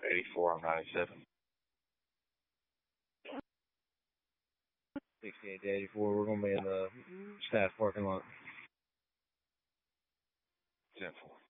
84 on 97. 68 to 84, we're going to be in the staff parking lot. 10-4.